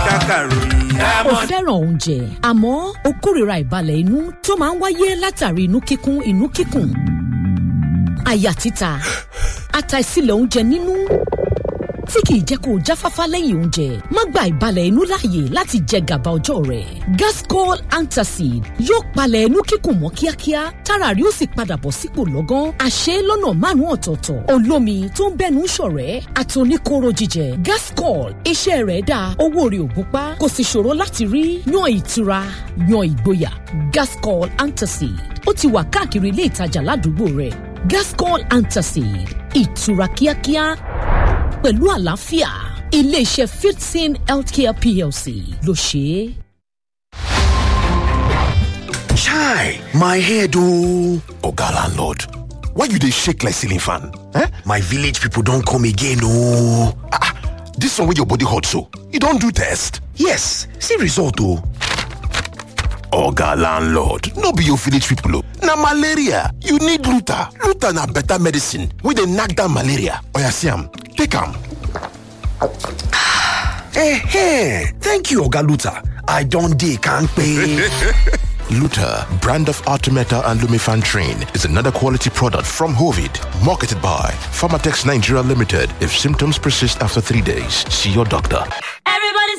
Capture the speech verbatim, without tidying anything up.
ó fẹ́ràn oúnjẹ àmọ́ ó kórìíra ìbalẹ̀ inú tó máa ń wáyé látàrí inú kíkún inú kíkùn àyà títa àtàìsílẹ̀ oúnjẹ nínú tí kìí jẹ́ kó o jáfáfá lẹ́yìn oúnjẹ má gba ìbalẹ̀ inú láàyè láti jẹ gàba ọjọ́ rẹ̀. Gascol Antacid yóò palẹ̀ inú kíkùn mọ́ kíákíá tára rí ó sì padà bọ̀ sípò lọ́gán. àṣẹ lọ́nà márùn-ún ọ̀tọ̀ọ̀tọ̀ olómi tó ń bẹ́nu ṣọ̀rẹ́ àtòníkóró jíjẹ. Gascol iṣẹ́ rẹ̀ dáa owó rẹ̀ ò gúnpá kò sì ṣòro láti rí. yan ìtura yan ìgboyà. Gascol Antacid ó ti wà káàkiri ilé ìtajà ládùúgbò rẹ̀. Gascol Antacid ìtura kíákíá pẹ̀lú àlàáfíà iléeṣẹ́ Fitsin Healthcare P L C ló ṣe é. Chai, my head oh. Oga landlord, why you dey shake like ceiling fan? Eh? My village people don come again oh. Ah, this one wey your body hot so, you don do test? Yes, see result oh. Oga landlord, no be your village people oh. Na malaria, you need Luta. Luta na better medicine wey dey knack down malaria. Oya see am, take am. Eh, thank you Oga Luta. I don dey kampe. Luta, brand of Artemeta and Lumefantrine, is another quality product from Hovid, marketed by Pharmatex Nigeria Limited. If symptoms persist after three days, see your doctor.